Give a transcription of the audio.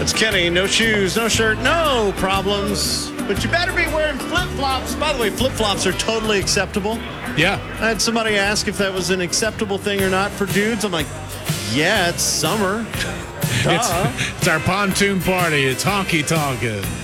It's Kenny. No shoes, no shirt, no problems. But you better be wearing flip-flops. By the way, flip-flops are totally acceptable. Yeah. I had somebody ask if that was an acceptable thing or not for dudes. I'm like, yeah, it's summer. Duh. It's our pontoon party. It's honky tonkin'.